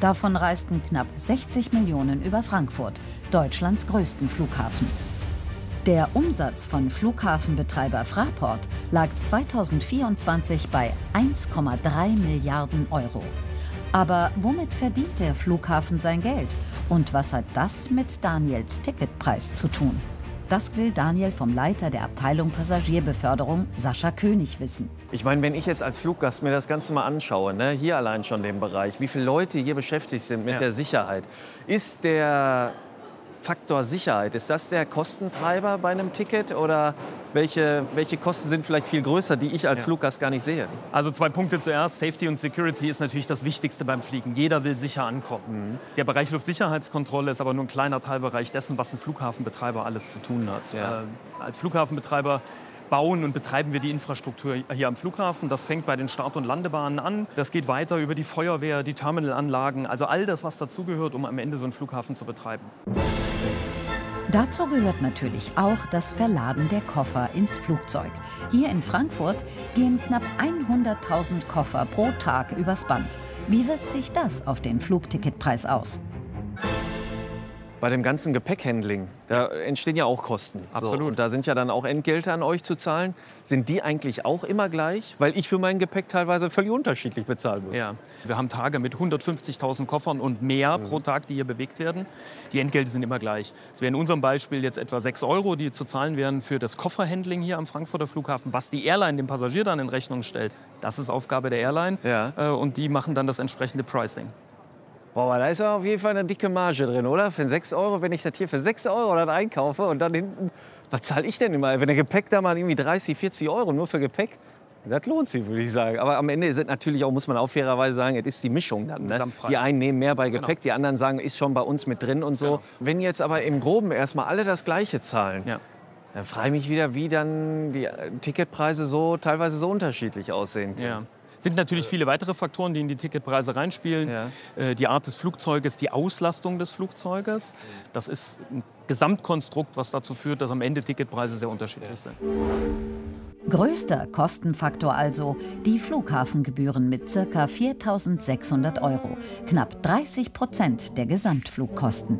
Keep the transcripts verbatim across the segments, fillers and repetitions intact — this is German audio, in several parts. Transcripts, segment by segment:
Davon reisten knapp sechzig Millionen über Frankfurt, Deutschlands größten Flughafen. Der Umsatz von Flughafenbetreiber Fraport lag zweitausendvierundzwanzig bei eins Komma drei Milliarden Euro. Aber womit verdient der Flughafen sein Geld? Und was hat das mit Daniels Ticketpreis zu tun? Das will Daniel vom Leiter der Abteilung Passagierbeförderung, Sascha König, wissen. Ich meine, wenn ich jetzt als Fluggast mir das Ganze mal anschaue, ne, hier allein schon den Bereich, wie viele Leute hier beschäftigt sind mit Ja. der Sicherheit, ist der Faktor Sicherheit, ist das der Kostentreiber bei einem Ticket oder welche, welche Kosten sind vielleicht viel größer, die ich als Ja. Fluggast gar nicht sehe? Also zwei Punkte zuerst. Safety und Security ist natürlich das Wichtigste beim Fliegen. Jeder will sicher ankommen. Mhm. Der Bereich Luftsicherheitskontrolle ist aber nur ein kleiner Teilbereich dessen, was ein Flughafenbetreiber alles zu tun hat. Ja. Äh, als Flughafenbetreiber bauen und betreiben wir die Infrastruktur hier am Flughafen. Das fängt bei den Start- und Landebahnen an. Das geht weiter über die Feuerwehr, die Terminalanlagen, also all das, was dazugehört, um am Ende so einen Flughafen zu betreiben. Dazu gehört natürlich auch das Verladen der Koffer ins Flugzeug. Hier in Frankfurt gehen knapp hunderttausend Koffer pro Tag übers Band. Wie wirkt sich das auf den Flugticketpreis aus? Bei dem ganzen Gepäckhandling, da entstehen ja auch Kosten. Absolut. So, und da sind ja dann auch Entgelte an euch zu zahlen. Sind die eigentlich auch immer gleich? Weil ich für mein Gepäck teilweise völlig unterschiedlich bezahlen muss. Ja. Wir haben Tage mit hundertfünfzigtausend Koffern und mehr Mhm. pro Tag, die hier bewegt werden. Die Entgelte sind immer gleich. Es wären in unserem Beispiel jetzt etwa sechs Euro, die zu zahlen wären für das Kofferhandling hier am Frankfurter Flughafen. Was die Airline dem Passagier dann in Rechnung stellt, das ist Aufgabe der Airline. Ja. Äh, Und die machen dann das entsprechende Pricing. Boah, aber da ist ja auf jeden Fall eine dicke Marge drin, oder? Für sechs Euro, wenn ich das hier für sechs Euro dann einkaufe und dann hinten, was zahle ich denn immer? Wenn der Gepäck da mal irgendwie dreißig, vierzig Euro nur für Gepäck, das lohnt sich, würde ich sagen. Aber am Ende ist es natürlich auch, muss man auch fairerweise sagen, es ist die Mischung dann. Ne? Gesamtpreis. Die einen nehmen mehr bei Gepäck, Genau. die anderen sagen, ist schon bei uns mit drin und so. Genau. Wenn jetzt aber im Groben erstmal alle das Gleiche zahlen, Ja. dann frage ich mich wieder, wie dann die Ticketpreise so teilweise so unterschiedlich aussehen können. Ja. Sind natürlich viele weitere Faktoren, die in die Ticketpreise reinspielen. Ja. Äh, Die Art des Flugzeuges, die Auslastung des Flugzeuges. Das ist ein Gesamtkonstrukt, was dazu führt, dass am Ende Ticketpreise sehr unterschiedlich sind. Größter Kostenfaktor also die Flughafengebühren mit ca. viertausendsechshundert Euro, knapp dreißig Prozent der Gesamtflugkosten.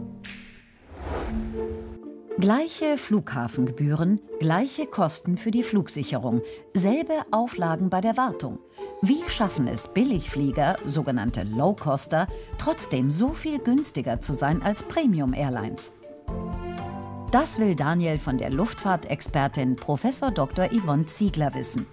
Gleiche Flughafengebühren, gleiche Kosten für die Flugsicherung, selbe Auflagen bei der Wartung. Wie schaffen es Billigflieger, sogenannte Low-Coster, trotzdem so viel günstiger zu sein als Premium-Airlines? Das will Daniel von der Luftfahrtexpertin Professor Doktor Yvonne Ziegler wissen.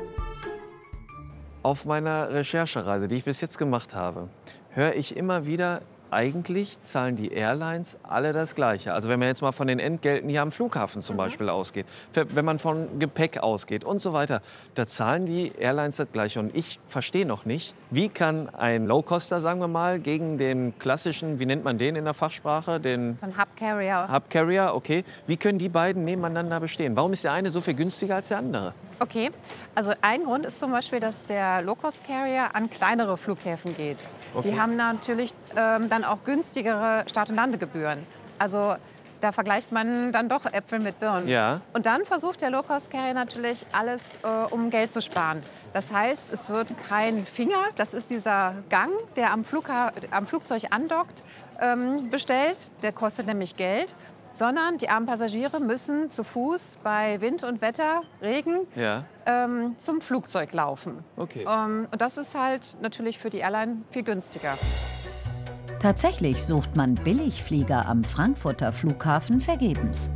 Auf meiner Recherchereise, die ich bis jetzt gemacht habe, höre ich immer wieder, eigentlich zahlen die Airlines alle das Gleiche. Also wenn man jetzt mal von den Entgelten hier am Flughafen zum Beispiel ausgeht, wenn man von Gepäck ausgeht und so weiter, da zahlen die Airlines das Gleiche. Und ich verstehe noch nicht, wie kann ein Low-Coster, sagen wir mal, gegen den klassischen, wie nennt man den in der Fachsprache, den So ein Hub-Carrier. Hub-Carrier, okay, wie können die beiden nebeneinander bestehen? Warum ist der eine so viel günstiger als der andere? Okay, also ein Grund ist zum Beispiel, dass der Low-Cost-Carrier an kleinere Flughäfen geht. Okay. Die haben natürlich ähm, dann auch günstigere Start- und Landegebühren. Also da vergleicht man dann doch Äpfel mit Birnen. Ja. Und dann versucht der Low-Cost-Carrier natürlich alles, äh, um Geld zu sparen. Das heißt, es wird kein Finger, das ist dieser Gang, der am, Flugha am Flugzeug andockt, ähm, bestellt. Der kostet nämlich Geld. Sondern die armen Passagiere müssen zu Fuß bei Wind und Wetter, Regen, Ja. ähm, zum Flugzeug laufen. Okay. Ähm, und das ist halt natürlich für die Airline viel günstiger. Tatsächlich sucht man Billigflieger am Frankfurter Flughafen vergebens.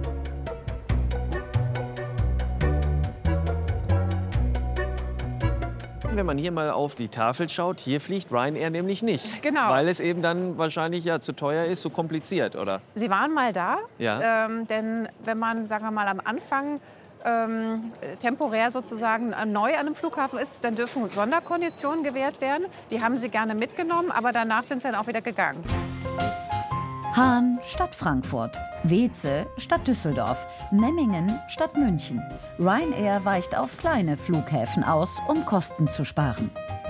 Wenn man hier mal auf die Tafel schaut, hier fliegt Ryanair nämlich nicht. Genau. Weil es eben dann wahrscheinlich ja zu teuer ist, zu kompliziert, oder? Sie waren mal da, Ja. ähm, denn wenn man, sagen wir mal, am Anfang ähm, temporär sozusagen neu an einem Flughafen ist, dann dürfen Sonderkonditionen gewährt werden. Die haben sie gerne mitgenommen, aber danach sind sie dann auch wieder gegangen. Hahn statt Frankfurt, Weeze statt Düsseldorf, Memmingen statt München. Ryanair weicht auf kleine Flughäfen aus, um Kosten zu sparen.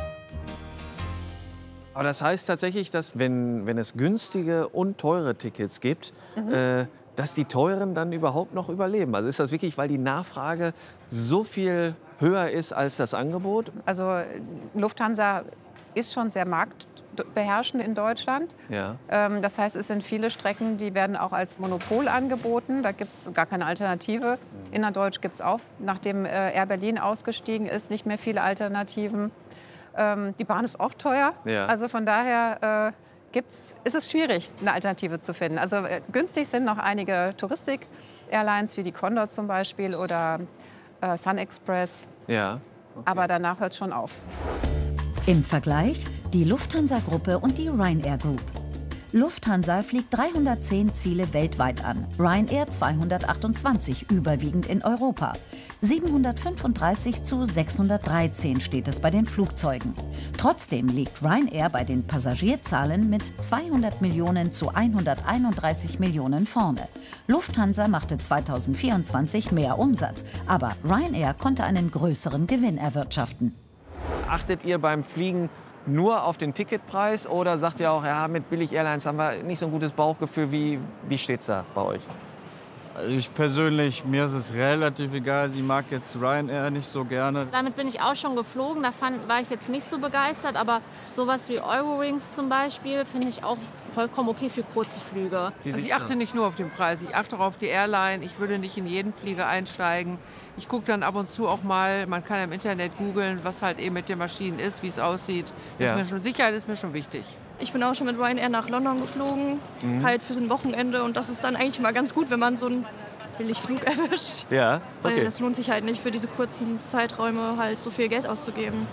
Aber das heißt tatsächlich, dass wenn, wenn es günstige und teure Tickets gibt, Mhm. äh, dass die teuren dann überhaupt noch überleben. Also ist das wirklich, weil die Nachfrage so viel höher ist als das Angebot? Also Lufthansa ist schon sehr markt beherrschen in Deutschland. Ja. Ähm, das heißt, es sind viele Strecken, die werden auch als Monopol angeboten. Da gibt es gar keine Alternative. Innerdeutsch gibt es auch, nachdem äh, Air Berlin ausgestiegen ist, nicht mehr viele Alternativen. Ähm, die Bahn ist auch teuer. Ja. Also von daher äh, gibt's, ist es schwierig, eine Alternative zu finden. Also äh, günstig sind noch einige Touristik-Airlines, wie die Condor zum Beispiel oder äh, Sun Express. Ja. Okay. Aber danach hört es schon auf. Im Vergleich die Lufthansa-Gruppe und die Ryanair Group. Lufthansa fliegt dreihundertzehn Ziele weltweit an, Ryanair zweihundertachtundzwanzig, überwiegend in Europa. siebenhundertfünfunddreißig zu sechshundertdreizehn steht es bei den Flugzeugen. Trotzdem liegt Ryanair bei den Passagierzahlen mit zweihundert Millionen zu hunderteinunddreißig Millionen vorne. Lufthansa machte zweitausendvierundzwanzig mehr Umsatz, aber Ryanair konnte einen größeren Gewinn erwirtschaften. Achtet ihr beim Fliegen nur auf den Ticketpreis oder sagt ihr auch, ja, mit Billig-Airlines haben wir nicht so ein gutes Bauchgefühl? Wie, wie steht es da bei euch? Ich persönlich, mir ist es relativ egal. Sie mag jetzt Ryanair nicht so gerne. Damit bin ich auch schon geflogen. Da fand, war ich jetzt nicht so begeistert. Aber sowas wie Eurowings zum Beispiel finde ich auch vollkommen okay für kurze Flüge. Wie Also ich achte nicht nur auf den Preis, ich achte auch auf die Airline. Ich würde nicht in jeden Flieger einsteigen. Ich gucke dann ab und zu auch mal, man kann im Internet googeln, was halt eben mit den Maschinen ist, wie es aussieht. Das Ja. ist mir schon, Sicherheit ist mir schon wichtig. Ich bin auch schon mit Ryanair nach London geflogen, Mhm. halt für so ein Wochenende. Und das ist dann eigentlich mal ganz gut, wenn man so einen Billigflug erwischt. Ja, Weil okay. das lohnt sich halt nicht, für diese kurzen Zeiträume halt so viel Geld auszugeben.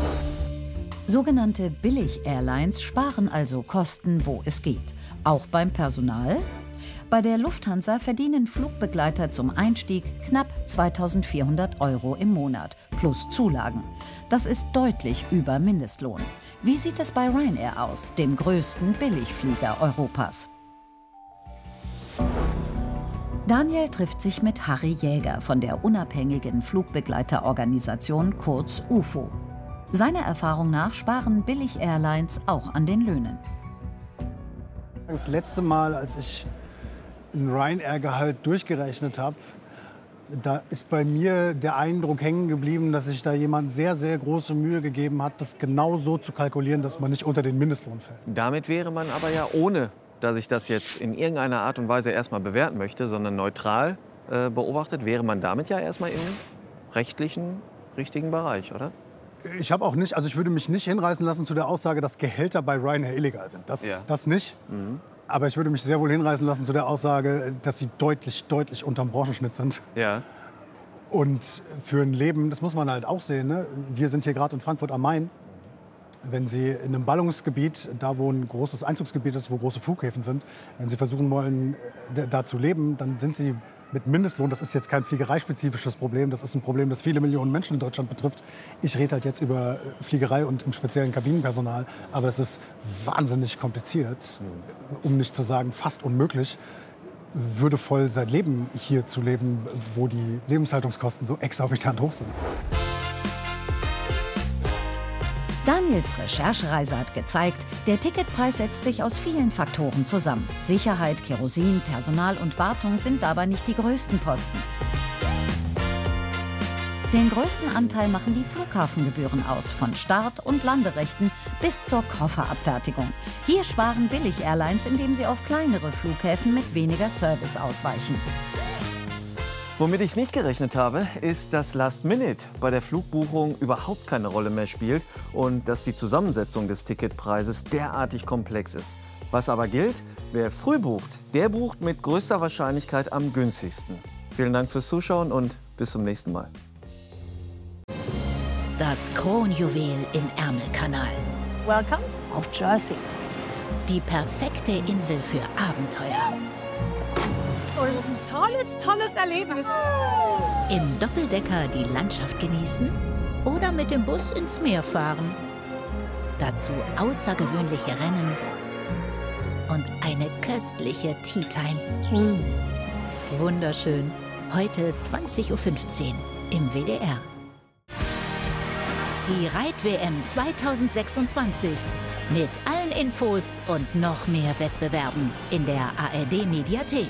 Sogenannte Billig-Airlines sparen also Kosten, wo es geht. Auch beim Personal? Bei der Lufthansa verdienen Flugbegleiter zum Einstieg knapp zweitausendvierhundert Euro im Monat, plus Zulagen. Das ist deutlich über Mindestlohn. Wie sieht es bei Ryanair aus, dem größten Billigflieger Europas? Daniel trifft sich mit Harry Jäger von der unabhängigen Flugbegleiterorganisation kurz U F O. Seiner Erfahrung nach sparen Billig-Airlines auch an den Löhnen. Das letzte Mal, als ich ein Ryanair-Gehalt durchgerechnet habe, da ist bei mir der Eindruck hängen geblieben, dass sich da jemand sehr, sehr große Mühe gegeben hat, das genau so zu kalkulieren, dass man nicht unter den Mindestlohn fällt. Damit wäre man aber ja, ohne dass ich das jetzt in irgendeiner Art und Weise erstmal bewerten möchte, sondern neutral äh, beobachtet, wäre man damit ja erstmal im rechtlichen, richtigen Bereich, oder? Ich habe auch nicht, also ich würde mich nicht hinreißen lassen zu der Aussage, dass Gehälter bei Ryanair illegal sind. Das, Ja. das nicht. Mhm. Aber ich würde mich sehr wohl hinreißen lassen zu der Aussage, dass sie deutlich, deutlich unterm Branchenschnitt sind. Ja. Und für ein Leben, das muss man halt auch sehen, ne? Wir sind hier gerade in Frankfurt am Main. Wenn Sie in einem Ballungsgebiet, da wo ein großes Einzugsgebiet ist, wo große Flughäfen sind, wenn Sie versuchen wollen, äh, da zu leben, dann sind Sie mit Mindestlohn, das ist jetzt kein fliegereispezifisches Problem, das ist ein Problem, das viele Millionen Menschen in Deutschland betrifft. Ich rede halt jetzt über Fliegerei und im speziellen Kabinenpersonal, aber es ist wahnsinnig kompliziert, um nicht zu sagen fast unmöglich, würdevoll sein Leben hier zu leben, wo die Lebenshaltungskosten so exorbitant hoch sind. Daniels Recherchereise hat gezeigt, der Ticketpreis setzt sich aus vielen Faktoren zusammen. Sicherheit, Kerosin, Personal und Wartung sind dabei nicht die größten Posten. Den größten Anteil machen die Flughafengebühren aus, von Start- und Landerechten bis zur Kofferabfertigung. Hier sparen Billig-Airlines, indem sie auf kleinere Flughäfen mit weniger Service ausweichen. Womit ich nicht gerechnet habe, ist, dass Last Minute bei der Flugbuchung überhaupt keine Rolle mehr spielt und dass die Zusammensetzung des Ticketpreises derartig komplex ist. Was aber gilt, wer früh bucht, der bucht mit größter Wahrscheinlichkeit am günstigsten. Vielen Dank fürs Zuschauen und bis zum nächsten Mal. Das Kronjuwel im Ärmelkanal. Welcome auf Jersey. Die perfekte Insel für Abenteuer. Oh, das ist ein tolles, tolles Erlebnis. Im Doppeldecker die Landschaft genießen oder mit dem Bus ins Meer fahren. Dazu außergewöhnliche Rennen und eine köstliche Tea Time. Mm. Wunderschön. Heute zwanzig Uhr fünfzehn im W D R. Die Reit-W M zweitausendsechsundzwanzig. Mit allen Infos und noch mehr Wettbewerben in der A R D-Mediathek.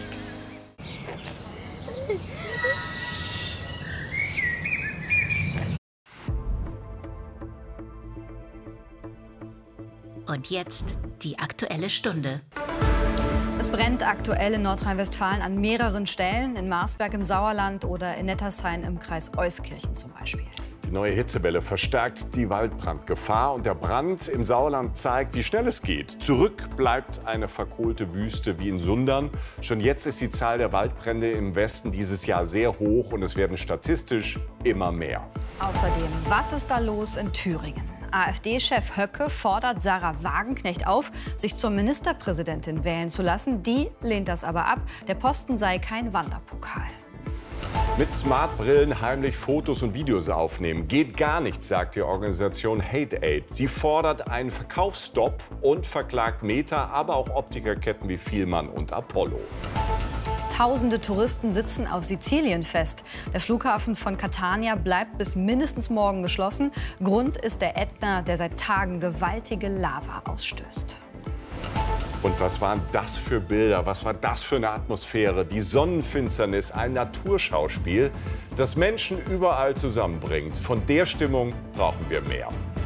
Und Und jetzt die Aktuelle Stunde. Es brennt aktuell in Nordrhein-Westfalen an mehreren Stellen, in Marsberg im Sauerland oder in Nettersheim im Kreis Euskirchen zum Beispiel. Die neue Hitzewelle verstärkt die Waldbrandgefahr und der Brand im Sauerland zeigt, wie schnell es geht. Zurück bleibt eine verkohlte Wüste wie in Sundern. Schon jetzt ist die Zahl der Waldbrände im Westen dieses Jahr sehr hoch und es werden statistisch immer mehr. Außerdem, was ist da los in Thüringen? AfD-Chef Höcke fordert Sarah Wagenknecht auf, sich zur Ministerpräsidentin wählen zu lassen. Die lehnt das aber ab. Der Posten sei kein Wanderpokal. Mit Smartbrillen heimlich Fotos und Videos aufnehmen geht gar nicht, sagt die Organisation Hate Aid. Sie fordert einen Verkaufsstopp und verklagt Meta, aber auch Optikerketten wie Fielmann und Apollo. Tausende Touristen sitzen auf Sizilien fest. Der Flughafen von Catania bleibt bis mindestens morgen geschlossen. Grund ist der Ätna, der seit Tagen gewaltige Lava ausstößt. Und was waren das für Bilder? Was war das für eine Atmosphäre? Die Sonnenfinsternis, ein Naturschauspiel, das Menschen überall zusammenbringt. Von der Stimmung brauchen wir mehr.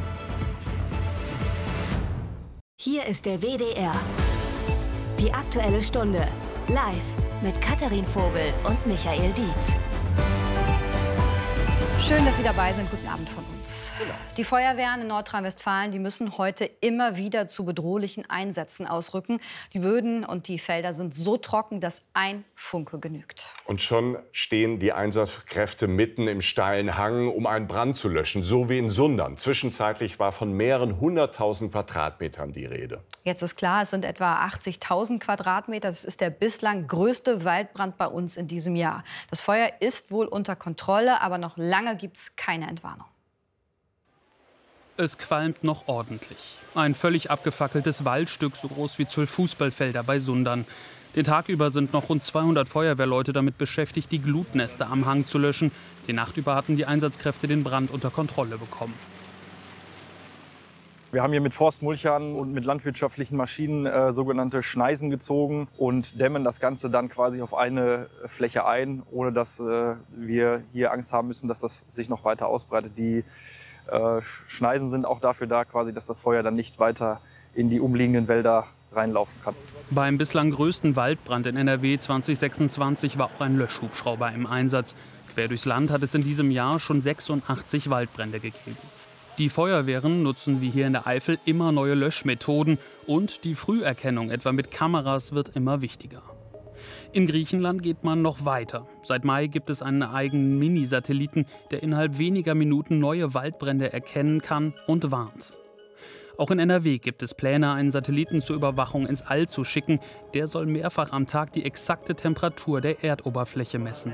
Hier ist der W D R. Die Aktuelle Stunde. Live mit Katharin Vogel und Michael Dietz. Schön, dass Sie dabei sind. Guten Abend von uns. Die Feuerwehren in Nordrhein-Westfalen, die müssen heute immer wieder zu bedrohlichen Einsätzen ausrücken. Die Böden und die Felder sind so trocken, dass ein Funke genügt. Und schon stehen die Einsatzkräfte mitten im steilen Hang, um einen Brand zu löschen, so wie in Sundern. Zwischenzeitlich war von mehreren hunderttausend Quadratmetern die Rede. Jetzt ist klar, es sind etwa achtzigtausend Quadratmeter. Das ist der bislang größte Waldbrand bei uns in diesem Jahr. Das Feuer ist wohl unter Kontrolle, aber noch lange gibt es keine Entwarnung. Es qualmt noch ordentlich. Ein völlig abgefackeltes Waldstück, so groß wie zwölf Fußballfelder bei Sundern. Den Tag über sind noch rund zweihundert Feuerwehrleute damit beschäftigt, die Glutnester am Hang zu löschen. Die Nacht über hatten die Einsatzkräfte den Brand unter Kontrolle bekommen. Wir haben hier mit Forstmulchern und mit landwirtschaftlichen Maschinen äh, sogenannte Schneisen gezogen und dämmen das Ganze dann quasi auf eine Fläche ein, ohne dass äh, wir hier Angst haben müssen, dass das sich noch weiter ausbreitet. Die äh, Schneisen sind auch dafür da, quasi, dass das Feuer dann nicht weiter in die umliegenden Wälder reinlaufen kann. Beim bislang größten Waldbrand in N R W zwanzig sechsundzwanzig war auch ein Löschhubschrauber im Einsatz. Quer durchs Land hat es in diesem Jahr schon sechsundachtzig Waldbrände gegeben. Die Feuerwehren nutzen wie hier in der Eifel immer neue Löschmethoden und die Früherkennung etwa mit Kameras wird immer wichtiger. In Griechenland geht man noch weiter. Seit Mai gibt es einen eigenen Mini-Satelliten, der innerhalb weniger Minuten neue Waldbrände erkennen kann und warnt. Auch in N R W gibt es Pläne, einen Satelliten zur Überwachung ins All zu schicken. Der soll mehrfach am Tag die exakte Temperatur der Erdoberfläche messen.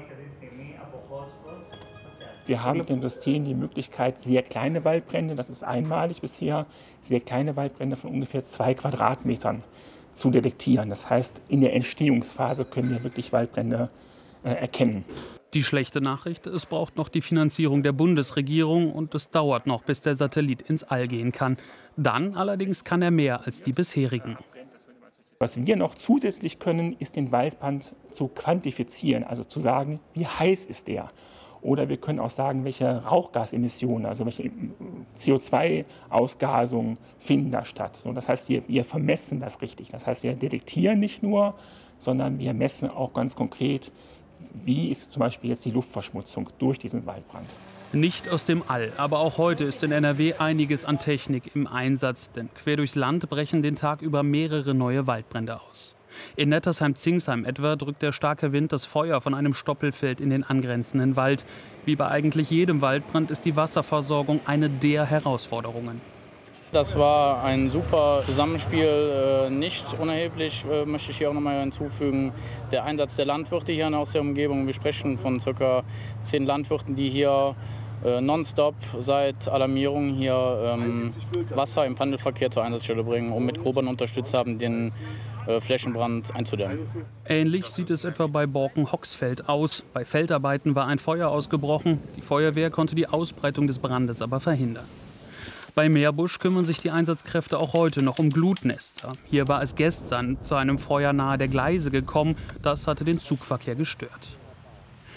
Wir haben in dem System die Möglichkeit, sehr kleine Waldbrände, das ist einmalig bisher, sehr kleine Waldbrände von ungefähr zwei Quadratmetern zu detektieren. Das heißt, in der Entstehungsphase können wir wirklich Waldbrände äh, erkennen. Die schlechte Nachricht, es braucht noch die Finanzierung der Bundesregierung und es dauert noch, bis der Satellit ins All gehen kann. Dann allerdings kann er mehr als die bisherigen. Was wir noch zusätzlich können, ist den Waldbrand zu quantifizieren, also zu sagen, wie heiß ist der. Oder wir können auch sagen, welche Rauchgasemissionen, also welche C O zwei Ausgasungen finden da statt. Das heißt, wir, wir vermessen das richtig. Das heißt, wir detektieren nicht nur, sondern wir messen auch ganz konkret, wie ist zum Beispiel jetzt die Luftverschmutzung durch diesen Waldbrand. Nicht aus dem All, aber auch heute ist in N R W einiges an Technik im Einsatz. Denn quer durchs Land brechen den Tag über mehrere neue Waldbrände aus. In Nettersheim-Zingsheim etwa drückt der starke Wind das Feuer von einem Stoppelfeld in den angrenzenden Wald. Wie bei eigentlich jedem Waldbrand ist die Wasserversorgung eine der Herausforderungen. Das war ein super Zusammenspiel, nicht unerheblich, möchte ich hier auch noch mal hinzufügen. Der Einsatz der Landwirte hier aus der Umgebung. Wir sprechen von ca. zehn Landwirten, die hier nonstop seit Alarmierung hier ähm, Wasser im Pendelverkehr zur Einsatzstelle bringen, um mit Grubern unterstützt haben, den Flächenbrand einzudämmen. Ähnlich sieht es etwa bei Borken-Hoxfeld aus. Bei Feldarbeiten war ein Feuer ausgebrochen. Die Feuerwehr konnte die Ausbreitung des Brandes aber verhindern. Bei Meerbusch kümmern sich die Einsatzkräfte auch heute noch um Glutnester. Hier war es gestern zu einem Feuer nahe der Gleise gekommen. Das hatte den Zugverkehr gestört.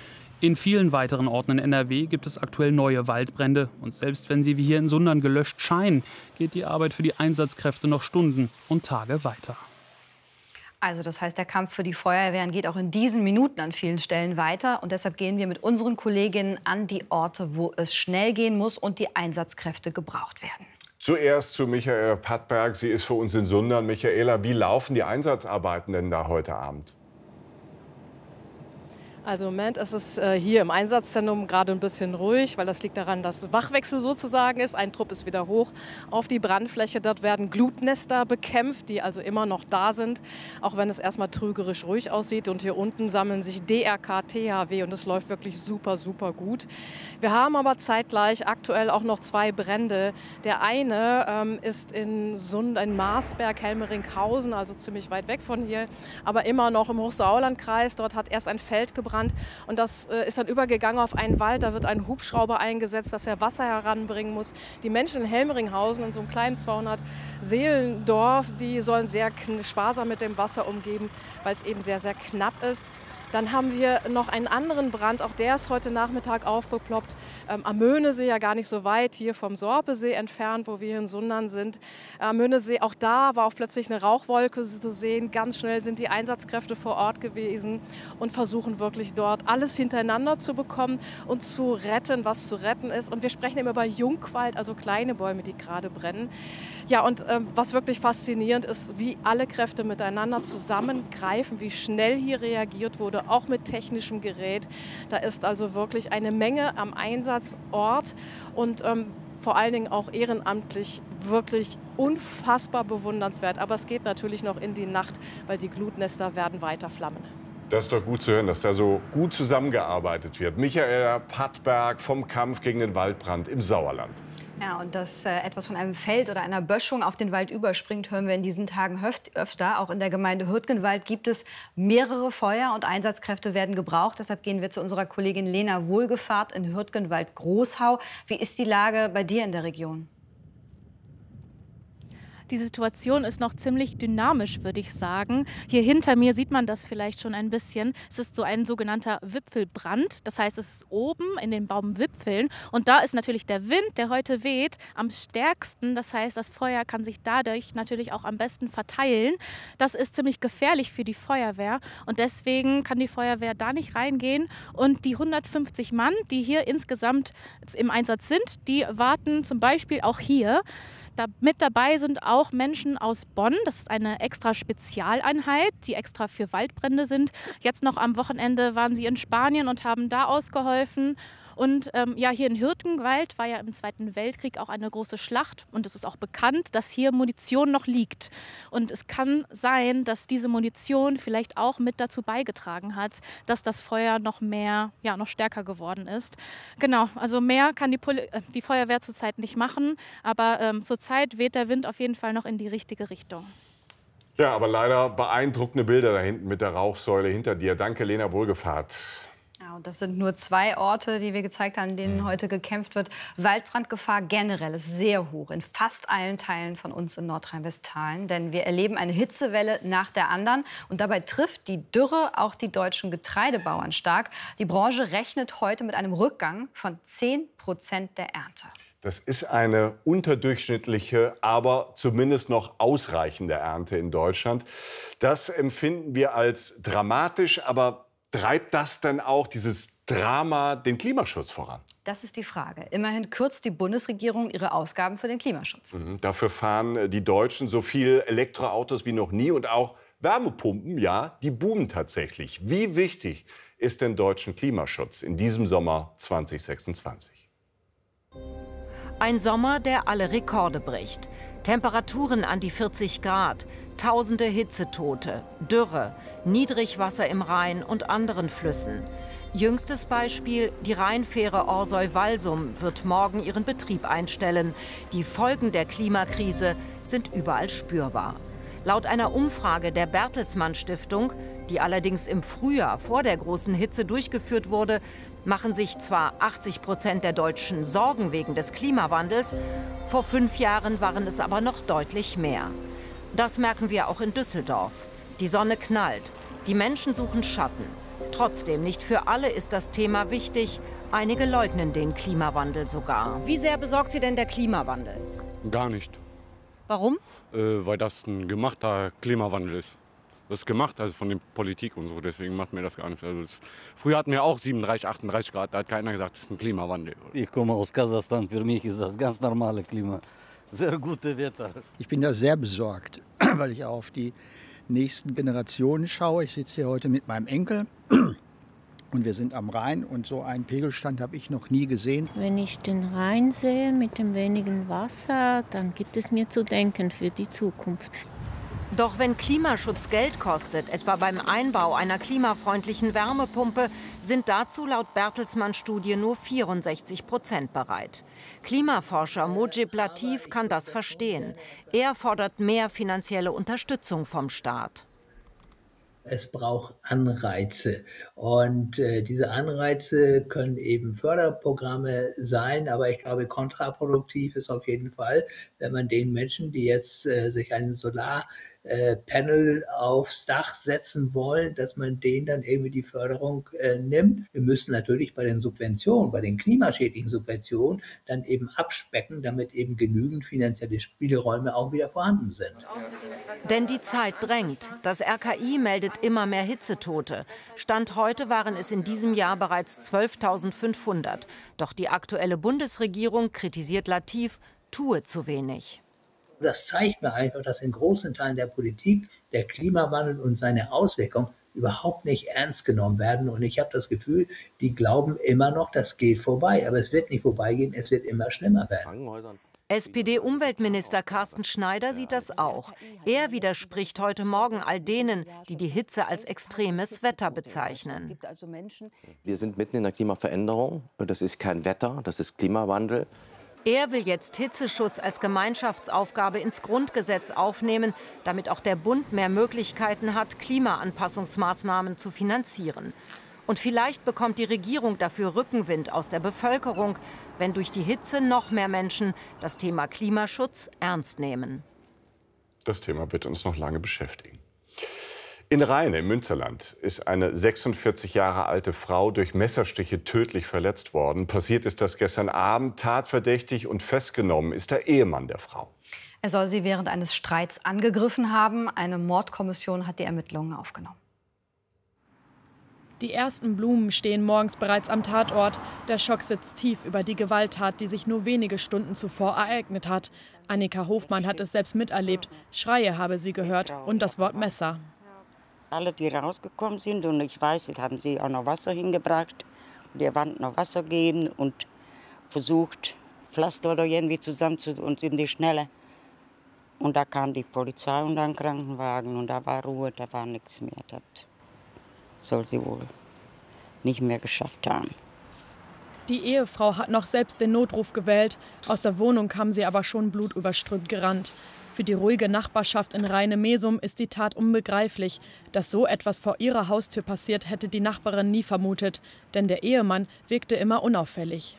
In vielen weiteren Orten in N R W gibt es aktuell neue Waldbrände. Und selbst wenn sie wie hier in Sundern gelöscht scheinen, geht die Arbeit für die Einsatzkräfte noch Stunden und Tage weiter. Also das heißt, der Kampf für die Feuerwehren geht auch in diesen Minuten an vielen Stellen weiter. Und deshalb gehen wir mit unseren Kolleginnen an die Orte, wo es schnell gehen muss und die Einsatzkräfte gebraucht werden. Zuerst zu Michaela Pattberg. Sie ist für uns in Sundern. Michaela, wie laufen die Einsatzarbeiten denn da heute Abend? Also im Moment ist es äh, hier im Einsatzzentrum gerade ein bisschen ruhig, weil das liegt daran, dass Wachwechsel sozusagen ist. Ein Trupp ist wieder hoch auf die Brandfläche. Dort werden Glutnester bekämpft, die also immer noch da sind, auch wenn es erstmal trügerisch ruhig aussieht. Und hier unten sammeln sich D R K, T H W und es läuft wirklich super, super gut. Wir haben aber zeitgleich aktuell auch noch zwei Brände. Der eine ähm, ist in Sund, in Marsberg, Helmeringhausen, also ziemlich weit weg von hier, aber immer noch im Hochsauerlandkreis. Dort hat erst ein Feld gebrannt. Und das äh, ist dann übergegangen auf einen Wald. Da wird ein Hubschrauber eingesetzt, dass er Wasser heranbringen muss. Die Menschen in Helmeringhausen, in so einem kleinen zweihundert Seelendorf, die sollen sehr sparsam mit dem Wasser umgehen, weil es eben sehr, sehr knapp ist. Dann haben wir noch einen anderen Brand, auch der ist heute Nachmittag aufgeploppt. Ähm, am Möhnesee, ja gar nicht so weit, hier vom Sorpesee entfernt, wo wir hier in Sundern sind. Am Möhnesee, auch da war auch plötzlich eine Rauchwolke zu sehen. Ganz schnell sind die Einsatzkräfte vor Ort gewesen und versuchen wirklich dort alles hintereinander zu bekommen und zu retten, was zu retten ist. Und wir sprechen immer über Jungwald, also kleine Bäume, die gerade brennen. Ja, und ähm, was wirklich faszinierend ist, wie alle Kräfte miteinander zusammengreifen, wie schnell hier reagiert wurde, auch mit technischem Gerät. Da ist also wirklich eine Menge am Einsatzort und ähm, vor allen Dingen auch ehrenamtlich wirklich unfassbar bewundernswert. Aber es geht natürlich noch in die Nacht, weil die Glutnester werden weiter flammen. Das ist doch gut zu hören, dass da so gut zusammengearbeitet wird. Michaela Pattberg vom Kampf gegen den Waldbrand im Sauerland. Ja, und dass äh, etwas von einem Feld oder einer Böschung auf den Wald überspringt, hören wir in diesen Tagen öfter. Auch in der Gemeinde Hürtgenwald gibt es mehrere Feuer und Einsatzkräfte werden gebraucht. Deshalb gehen wir zu unserer Kollegin Lena Wohlgefahrt in Hürtgenwald-Großhau. Wie ist die Lage bei dir in der Region? Die Situation ist noch ziemlich dynamisch, würde ich sagen. Hier hinter mir sieht man das vielleicht schon ein bisschen. Es ist so ein sogenannter Wipfelbrand. Das heißt, es ist oben in den Baumwipfeln. Und da ist natürlich der Wind, der heute weht, am stärksten. Das heißt, das Feuer kann sich dadurch natürlich auch am besten verteilen. Das ist ziemlich gefährlich für die Feuerwehr. Und deswegen kann die Feuerwehr da nicht reingehen. Und die hundertfünfzig Mann, die hier insgesamt im Einsatz sind, die warten zum Beispiel auch hier. Da mit dabei sind auch Menschen aus Bonn. Das ist eine extra Spezialeinheit, die extra für Waldbrände sind. Jetzt noch am Wochenende waren sie in Spanien und haben da ausgeholfen. Und ähm, ja, hier in Hürtgenwald war ja im Zweiten Weltkrieg auch eine große Schlacht. Und es ist auch bekannt, dass hier Munition noch liegt. Und es kann sein, dass diese Munition vielleicht auch mit dazu beigetragen hat, dass das Feuer noch mehr, ja, noch stärker geworden ist. Genau, also mehr kann die, Poli äh, die Feuerwehr zurzeit nicht machen. Aber ähm, zurzeit weht der Wind auf jeden Fall noch in die richtige Richtung. Ja, aber leider beeindruckende Bilder da hinten mit der Rauchsäule hinter dir. Danke, Lena Wohlgefahrt. Ja, und das sind nur zwei Orte, die wir gezeigt haben, in denen heute gekämpft wird. Waldbrandgefahr generell ist sehr hoch in fast allen Teilen von uns in Nordrhein-Westfalen. Denn wir erleben eine Hitzewelle nach der anderen. Und dabei trifft die Dürre auch die deutschen Getreidebauern stark. Die Branche rechnet heute mit einem Rückgang von zehn Prozent der Ernte. Das ist eine unterdurchschnittliche, aber zumindest noch ausreichende Ernte in Deutschland. Das empfinden wir als dramatisch, aber treibt das denn auch, dieses Drama, den Klimaschutz voran? Das ist die Frage. Immerhin kürzt die Bundesregierung ihre Ausgaben für den Klimaschutz. Mhm. Dafür fahren die Deutschen so viel Elektroautos wie noch nie und auch Wärmepumpen, ja, die boomen tatsächlich. Wie wichtig ist denn deutschen Klimaschutz in diesem Sommer zweitausendsechsundzwanzig? Ein Sommer, der alle Rekorde bricht. Temperaturen an die vierzig Grad, tausende Hitzetote, Dürre, Niedrigwasser im Rhein und anderen Flüssen. Jüngstes Beispiel, die Rheinfähre Orsoy-Walsum wird morgen ihren Betrieb einstellen. Die Folgen der Klimakrise sind überall spürbar. Laut einer Umfrage der Bertelsmann Stiftung, die allerdings im Frühjahr vor der großen Hitze durchgeführt wurde, machen sich zwar achtzig Prozent der Deutschen Sorgen wegen des Klimawandels, vor fünf Jahren waren es aber noch deutlich mehr. Das merken wir auch in Düsseldorf. Die Sonne knallt, die Menschen suchen Schatten. Trotzdem, nicht für alle ist das Thema wichtig. Einige leugnen den Klimawandel sogar. Wie sehr besorgt Sie denn der Klimawandel? Gar nicht. Warum? Äh, weil das ein gemachter Klimawandel ist. Das ist gemacht, also von der Politik und so, deswegen macht mir das gar nichts. Also das, früher hatten wir auch siebenunddreißig, achtunddreißig Grad, da hat keiner gesagt, das ist ein Klimawandel. Ich komme aus Kasachstan, für mich ist das ganz normale Klima. Sehr gutes Wetter. Ich bin da sehr besorgt, weil ich auf die nächsten Generationen schaue. Ich sitze hier heute mit meinem Enkel und wir sind am Rhein und so einen Pegelstand habe ich noch nie gesehen. Wenn ich den Rhein sehe mit dem wenigen Wasser, dann gibt es mir zu denken für die Zukunft. Doch wenn Klimaschutz Geld kostet, etwa beim Einbau einer klimafreundlichen Wärmepumpe, sind dazu laut Bertelsmann-Studie nur vierundsechzig Prozent bereit. Klimaforscher Mojib Latif kann das verstehen. Er fordert mehr finanzielle Unterstützung vom Staat. Es braucht Anreize und äh, diese Anreize können eben Förderprogramme sein, aber ich glaube, kontraproduktiv ist auf jeden Fall, wenn man den Menschen, die jetzt äh, sich einen Solarpanel aufs Dach setzen wollen, dass man denen dann irgendwie die Förderung äh, nimmt. Wir müssen natürlich bei den Subventionen, bei den klimaschädlichen Subventionen dann eben abspecken, damit eben genügend finanzielle Spielräume auch wieder vorhanden sind. Denn die Zeit drängt. Das R K I meldet immer mehr Hitzetote. Stand heute waren es in diesem Jahr bereits zwölftausendfünfhundert. Doch die aktuelle Bundesregierung, kritisiert Latif, tue zu wenig. Das zeigt mir einfach, dass in großen Teilen der Politik der Klimawandel und seine Auswirkungen überhaupt nicht ernst genommen werden. Und ich habe das Gefühl, die glauben immer noch, das geht vorbei. Aber es wird nicht vorbeigehen, es wird immer schlimmer werden. S P D-Umweltminister Carsten Schneider sieht das auch. Er widerspricht heute Morgen all denen, die die Hitze als extremes Wetter bezeichnen. Wir sind mitten in der Klimaveränderung. Das ist kein Wetter, das ist Klimawandel. Er will jetzt Hitzeschutz als Gemeinschaftsaufgabe ins Grundgesetz aufnehmen, damit auch der Bund mehr Möglichkeiten hat, Klimaanpassungsmaßnahmen zu finanzieren. Und vielleicht bekommt die Regierung dafür Rückenwind aus der Bevölkerung, wenn durch die Hitze noch mehr Menschen das Thema Klimaschutz ernst nehmen. Das Thema wird uns noch lange beschäftigen. In Rheine im Münsterland ist eine sechsundvierzig Jahre alte Frau durch Messerstiche tödlich verletzt worden. Passiert ist das gestern Abend. Tatverdächtig und festgenommen ist der Ehemann der Frau. Er soll sie während eines Streits angegriffen haben. Eine Mordkommission hat die Ermittlungen aufgenommen. Die ersten Blumen stehen morgens bereits am Tatort. Der Schock sitzt tief über die Gewalttat, die sich nur wenige Stunden zuvor ereignet hat. Annika Hofmann hat es selbst miterlebt. Schreie habe sie gehört und das Wort Messer. Alle, die rausgekommen sind, und ich weiß, jetzt haben sie auch noch Wasser hingebracht, der Wand noch Wasser gegeben und versucht, Pflaster oder irgendwie zusammen zu und in die Schnelle. Und da kam die Polizei und ein Krankenwagen und da war Ruhe, da war nichts mehr. Das soll sie wohl nicht mehr geschafft haben. Die Ehefrau hat noch selbst den Notruf gewählt. Aus der Wohnung kam sie aber schon blutüberströmt gerannt. Für die ruhige Nachbarschaft in Rheine-Mesum ist die Tat unbegreiflich. Dass so etwas vor ihrer Haustür passiert, hätte die Nachbarin nie vermutet. Denn der Ehemann wirkte immer unauffällig.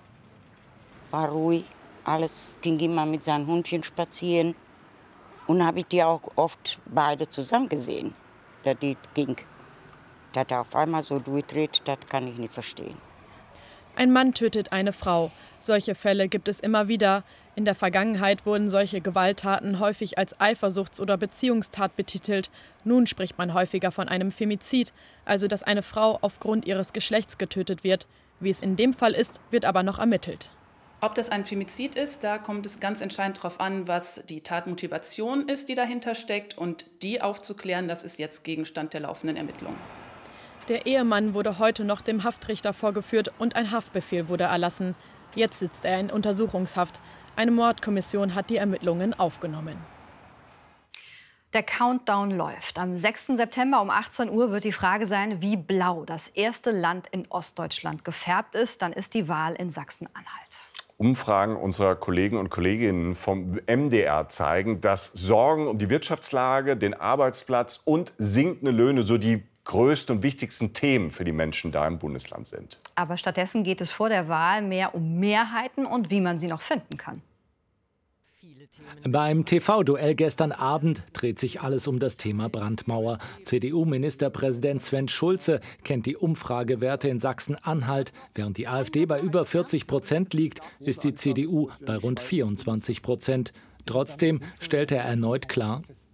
War ruhig, alles ging immer mit seinen Hundchen spazieren. Und habe ich die auch oft beide zusammen gesehen, dass die ging. Dass er auf einmal so durchdreht, das kann ich nicht verstehen. Ein Mann tötet eine Frau. Solche Fälle gibt es immer wieder. In der Vergangenheit wurden solche Gewalttaten häufig als Eifersuchts- oder Beziehungstat betitelt. Nun spricht man häufiger von einem Femizid, also dass eine Frau aufgrund ihres Geschlechts getötet wird. Wie es in dem Fall ist, wird aber noch ermittelt. Ob das ein Femizid ist, da kommt es ganz entscheidend darauf an, was die Tatmotivation ist, die dahinter steckt. Und die aufzuklären, das ist jetzt Gegenstand der laufenden Ermittlungen. Der Ehemann wurde heute noch dem Haftrichter vorgeführt und ein Haftbefehl wurde erlassen. Jetzt sitzt er in Untersuchungshaft. Eine Mordkommission hat die Ermittlungen aufgenommen. Der Countdown läuft. Am sechsten September um achtzehn Uhr wird die Frage sein, wie blau das erste Land in Ostdeutschland gefärbt ist. Dann ist die Wahl in Sachsen-Anhalt. Umfragen unserer Kollegen und Kolleginnen vom M D R zeigen, dass Sorgen um die Wirtschaftslage, den Arbeitsplatz und sinkende Löhne so die größten und wichtigsten Themen für die Menschen da im Bundesland sind. Aber stattdessen geht es vor der Wahl mehr um Mehrheiten und wie man sie noch finden kann. Beim T V-Duell gestern Abend dreht sich alles um das Thema Brandmauer. C D U-Ministerpräsident Sven Schulze kennt die Umfragewerte in Sachsen-Anhalt. Während die AfD bei über vierzig Prozent liegt, ist die C D U bei rund vierundzwanzig Prozent. Trotzdem stellt er erneut klar: